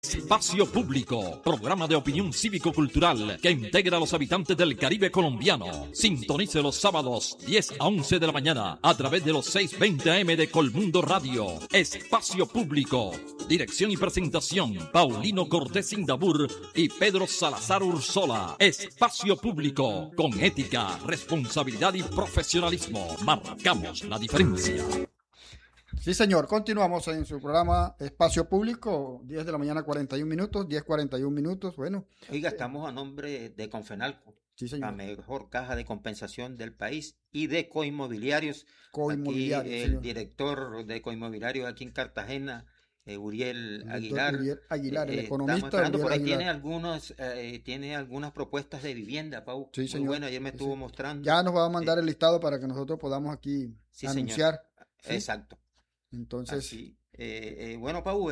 Espacio Público, programa de opinión cívico-cultural que integra a los habitantes del Caribe colombiano. Sintonice los sábados 10 a 11 de la mañana a través de los 620 AM de Colmundo Radio. Espacio Público. Dirección y presentación, Paulino Cortés Indabur y Pedro Salazar Ursola. Espacio Público, con ética, responsabilidad y profesionalismo. Marcamos la diferencia. Sí, señor. Continuamos en su programa Espacio Público, 10 de la mañana, 41 minutos, 10:41 minutos. Bueno. Oiga, estamos a nombre de Confenalco, sí, señor, la mejor caja de compensación del país, y de Coinmobiliarios. Aquí el señor director de Coinmobiliarios aquí en Cartagena, Uriel Aguilar. El economista. Por ahí tiene algunas propuestas de vivienda, Pau. Sí, señor. Muy bueno, ayer me estuvo mostrando. Ya nos va a mandar el listado para que nosotros podamos aquí anunciar. ¿Sí? Exacto. Entonces, bueno, Pau,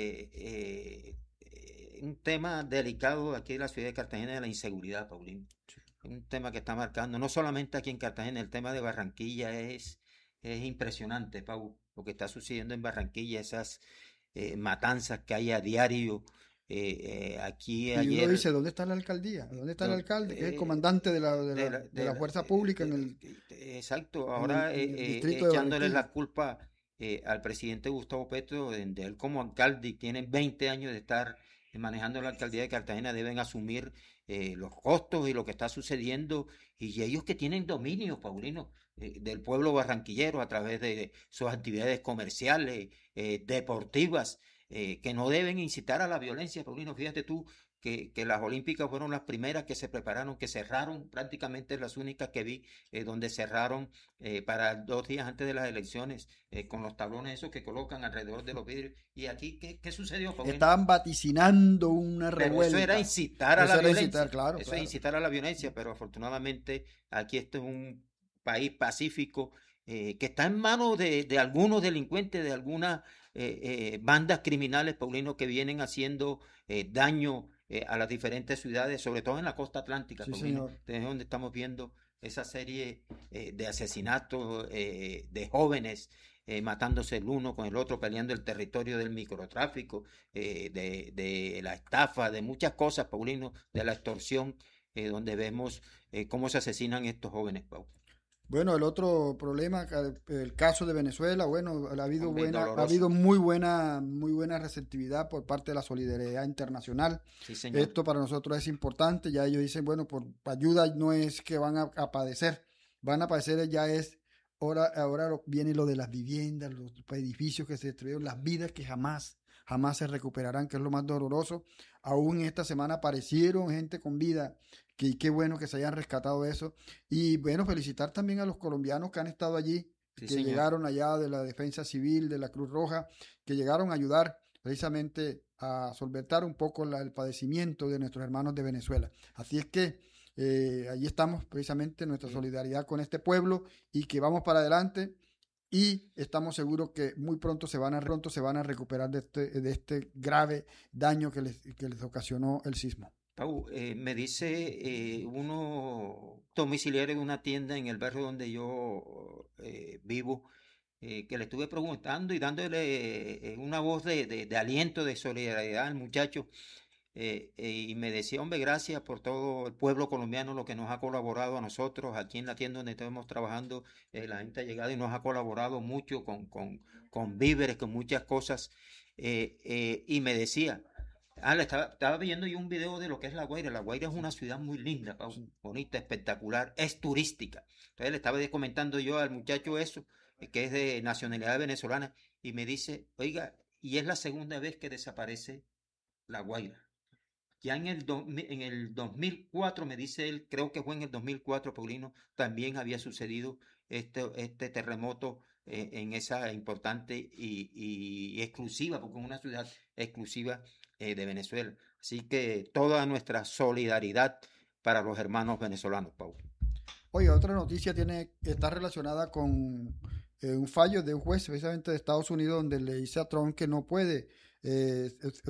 un tema delicado aquí en la ciudad de Cartagena de la inseguridad, Paulino. Sí. Un tema que está marcando, no solamente aquí en Cartagena, el tema de Barranquilla es impresionante, Pau, lo que está sucediendo en Barranquilla, esas matanzas que hay a diario. Aquí y ayer uno dice, ¿dónde está la alcaldía? ¿Dónde está el alcalde? Que es el comandante de la fuerza pública en el... Exacto, ahora en el distrito echándole la culpa al presidente Gustavo Petro, de él como alcalde, y tienen 20 años de estar manejando la alcaldía de Cartagena, deben asumir los costos y lo que está sucediendo, y ellos que tienen dominio, Paulino, del pueblo barranquillero a través de sus actividades comerciales, deportivas, que no deben incitar a la violencia, Paulino. Fíjate tú que las Olímpicas fueron las primeras que se prepararon, que cerraron, prácticamente las únicas que vi, donde cerraron para 2 días antes de las elecciones, con los tablones esos que colocan alrededor de los vidrios. ¿Y aquí qué sucedió, Paulino? Estaban vaticinando una revuelta. Pero eso era incitar a la violencia. Claro. Es incitar a la violencia, pero afortunadamente aquí este es un país pacífico, que está en manos de algunos delincuentes, de algunas bandas criminales, Paulino, que vienen haciendo daño a las diferentes ciudades, sobre todo en la costa atlántica, sí, Paulino, es donde estamos viendo esa serie de asesinatos de jóvenes, matándose el uno con el otro, peleando el territorio del microtráfico, de la estafa, de muchas cosas, Paulino, de la extorsión, donde vemos cómo se asesinan estos jóvenes, Pau. Bueno, el otro problema, el caso de Venezuela, bueno, ha habido muy buena receptividad por parte de la solidaridad internacional. Sí, señor. Esto para nosotros es importante. Ya ellos dicen, bueno, por ayuda no es que van a padecer, ya es ahora viene lo de las viviendas, los edificios que se destruyeron, las vidas que jamás se recuperarán, que es lo más doloroso. Aún esta semana aparecieron gente con vida, que qué bueno que se hayan rescatado eso. Y bueno, felicitar también a los colombianos que han estado allí, sí, que señor. llegaron allá de la Defensa Civil, de la Cruz Roja, que llegaron a ayudar precisamente a solventar un poco el padecimiento de nuestros hermanos de Venezuela. Así es que allí estamos precisamente nuestra solidaridad con este pueblo, y que vamos para adelante. Y estamos seguros que muy pronto se van a recuperar de este grave daño que les ocasionó el sismo. Pau, me dice uno domiciliario de una tienda en el barrio donde yo vivo, que le estuve preguntando y dándole una voz de aliento, de solidaridad al muchacho, y me decía, hombre, gracias por todo el pueblo colombiano, lo que nos ha colaborado a nosotros aquí en la tienda donde estamos trabajando. La gente ha llegado y nos ha colaborado mucho con víveres, con muchas cosas, y me decía, estaba viendo yo un video de lo que es La Guaira. La Guaira es una ciudad muy linda, Pau, bonita, espectacular, es turística. Entonces le estaba comentando yo al muchacho eso, que es de nacionalidad venezolana, y me dice, oiga, y es la segunda vez que desaparece La Guaira. Ya en el 2004, me dice él, creo que fue en el 2004, Paulino, también había sucedido este terremoto en esa importante y exclusiva, porque es una ciudad exclusiva de Venezuela. Así que toda nuestra solidaridad para los hermanos venezolanos, Pau. Oye, otra noticia está relacionada con un fallo de un juez precisamente de Estados Unidos, donde le dice a Trump que no puede,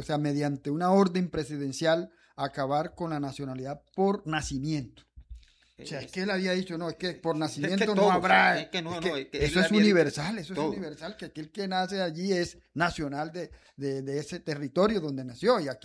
mediante una orden presidencial, acabar con la nacionalidad por nacimiento. O sea, es que él había dicho, no, es que por nacimiento es que no todos, habrá. es que no, Es no, que es que eso él es había dicho universal, eso es todo. universal, que aquel que nace allí es nacional de ese territorio donde nació. Y aquí